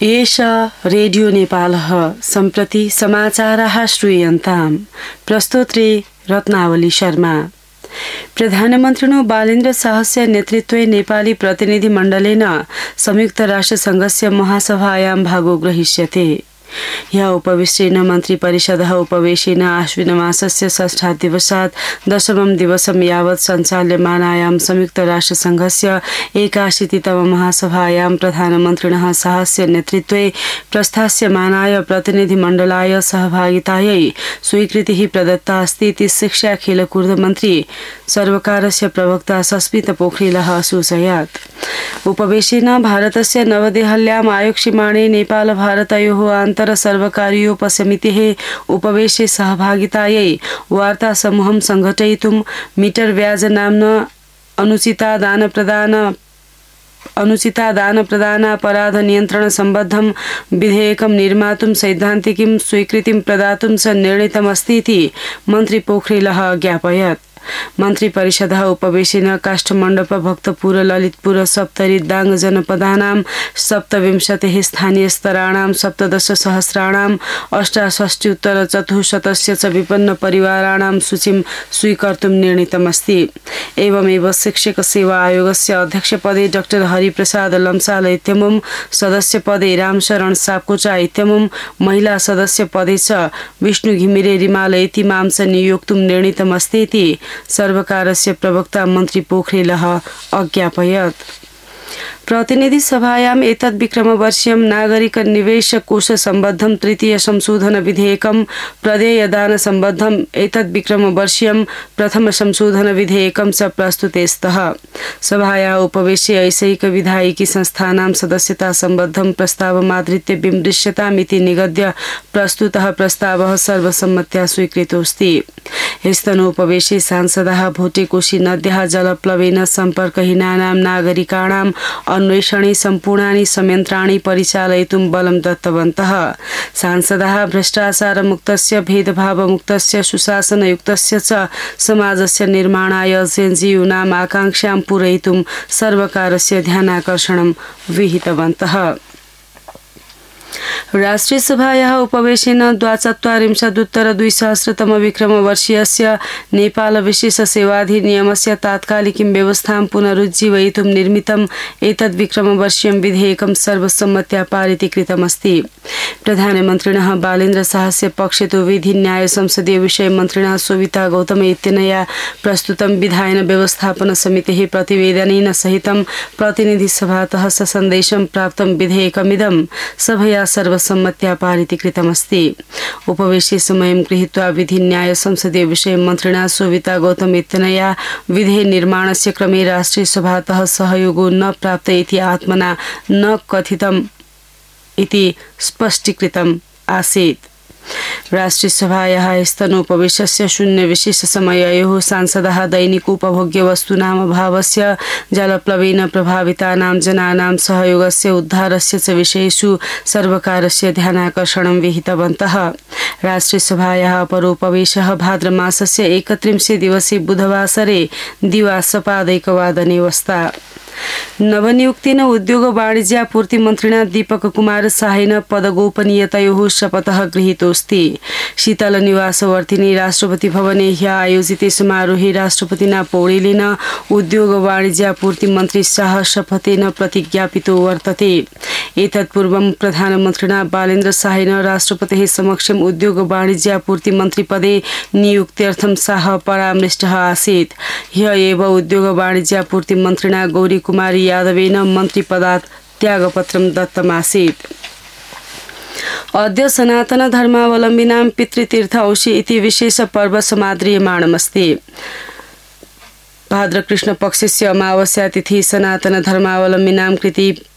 एषा रेडियो नेपालः सम्प्रति समाचाराः श्रूयन्ताम्। प्रस्तोत्रे रत्नावली शर्मा। प्रधानमन्त्रिणो बालेन्द्र शाहस्य नेतृत्वे नेपाली प्रतिनिधिमण्डलेन संयुक्त राष्ट्रसङ्घस्य महासभायां भागो ग्रहीष्यते। ह्यः उपविष्टेन मन्त्रिपरिषदः उपवेशेन आश्विनमासस्य षष्ठात् दिवसात् दशमं दिवसं यावत् सञ्चाल्यमानायां संयुक्त राष्ट्रसङ्घस्य 81तम महासभायां प्रधानमन्त्रिणः शाहस्य नेतृत्वे प्रस्थास्यमानाय प्रतिनिधिमण्डलाय सहभागितायै स्वीकृतिः प्रदत्ता अस्ति इति शिक्षा खेलकूद मन्त्री सर्वकारस्य प्रवक्ता सस्मित पोखरेलः असूचयत्। उपवेशेन भारतस्य नवदेहल्याम् आयोक्ष्यमाणे नेपाल भारतयोः सर्वकारीयोपसमितेः उपवेशे सहभागितायै वार्ता समूहं संघटयितुं मीटर व्याज नाम्ना अनुचितादानप्रदानापराध नियन्त्रण सम्बद्धं विधेयकं निर्मातुं सैद्धान्तिकीं स्वीकृतिं प्रदातुं च निर्णीतमस्ति इति मन्त्री पोखरेलः ज्ञापयत्। मन्त्रिपरिषदः उपवेशेन काष्ठमण्डप भक्तपुर ललितपुर सप्तरी दाङ जनपदानां 27 स्थानीयस्तराणां 17,000,000 68,440 च विपन्न परिवाराणां सूचीं स्वीकर्तुं निर्णीतमस्ति। एवमेव शिक्षक सेवा आयोगस्य अध्यक्षपदे डाक्टर हरिप्रसाद लम्साल इत्यमुं सदस्यपदे रामशरण सापकोचा इत्यमुं महिला सदस्यपदे च विष्णु घिमिरे रिमाल इतिमां च नियोक्तुं निर्णीतमस्ति इति सर्वकारस्य प्रवक्ता मन्त्री पोखरेलः अज्ञापयत्। प्रतिनिधि सभायाम् एतद् विक्रमवर्षीयं नागरिक निवेश कोष सम्बद्धं तृतीय संशोधन विधेयकं प्रदेयदान सम्बद्धं एतद् विक्रमवर्षीयं प्रथम संशोधन विधेयकं च प्रस्तुते स्तः। सभायाः उपवेशे ऐसैक विधायिकी संस्थानां सदस्यता सम्बद्धं प्रस्तावमाधृत्य विमृश्यतामिति निगद्य प्रस्तुतः प्रस्तावः सर्वसम्मत्या स्वीकृतोऽस्ति। ह्यस्तनोपवेशे सांसदाः भोटेकोशी नद्याः जलप्लवेन सम्पर्कहीनानां नागरिकाणां अन्वेषणे सम्पूर्णानि संयन्त्राणि परिचालयितुं बलं दत्तवन्तः। सांसदाः भ्रष्टाचारमुक्तस्य भेदभावमुक्तस्य सुशासनयुक्तस्य च समाजस्य निर्माणाय जेएनयूनाम् आकाङ्क्षां पूरयितुं सर्वकारस्य ध्यानाकर्षणं विहितवन्तः। राष्ट्रियसभायाः उपवेशेन 42 विक्रमवर्षीयस्य नेपाल विशेष सेवाधिनियमस्य तात्कालिकीं व्यवस्थां पुनरुज्जीवयितुं निर्मितम् एतद् विक्रमवर्षीयं विधेयकं सर्वसम्मत्या पारितीकृतमस्ति। प्रधानमन्त्रिणः बालेन्द्र शाहस्य पक्षतो विधि न्याय संसदीय विषय मन्त्रिणा सोभिता गौतम इत्यनया प्रस्तुतं विधायन व्यवस्थापन समितेः प्रतिवेदनेन सहितं प्रतिनिधि सभातः सन्देशं प्राप्तं विधेयकमिदं सभया सर्वसम्मत्या पारितीकृतमस्ति। उपवेशे समयं गृहीत्वा विधि न्याय संसदीय विषय मन्त्रिणा सोभिता गौतम इत्यनया विधेय निर्माणस्य क्रमे राष्ट्रिय सभातः सहयोगो न प्राप्त इति आत्मना न कथितम् इति स्पष्टीकृतम् आसीत्। राष्ट्रियसभायाः स्तनोपवेशस्य शून्य विशेष समययोः सांसदाः दैनिक उपभोग्य वस्तूनाम् अभावस्य जलप्लवेन प्रभावितानां जनानां सहयोगस्य उद्धारस्य च विषयेषु सर्वकारस्य ध्यानाकर्षणं विहितवन्तः। राष्ट्रियसभायाः अपरोपवेशः भाद्रमासस्य 31 दिवसे बुधवासरे दिवासपादैकवादने वस्ता। नवनियुक्तेन उद्योग वाणिज्यापूर्ति मन्त्रिणा दीपक कुमार साहेन पदगोपनीयतयोः शपथः गृहीतोऽस्ति। शीतल निवासवर्तिनी राष्ट्रपति भवने ह्यः आयोजिते समारोहे राष्ट्रपतिना पौडेलेन उद्योग वाणिज्यापूर्ति मन्त्री शाह शपथेन प्रतिज्ञापितो वर्तते। एतत्पूर्वं प्रधानमन्त्रिणा बालेन्द्र शाहेन राष्ट्रपतेः समक्षम् उद्योग वाणिज्यापूर्ति मन्त्रिपदे नियुक्त्यर्थं शाह परामृष्टः आसीत्। ह्यः एव उद्योग वाणिज्यापूर्ति मन्त्रिणा गौरी कुमारी यादवेन मन्त्रिपदात् त्यागपत्रं दत्तमासीत्। अद्य सनातन धर्मावलम्बिनां पितृतीर्थ औषि इति विशेष पर्व समाद्रियमाणमस्ति। भाद्रकृष्ण पक्षस्य अमावास्या तिथि सनातन धर्मावलम्बिनां कृते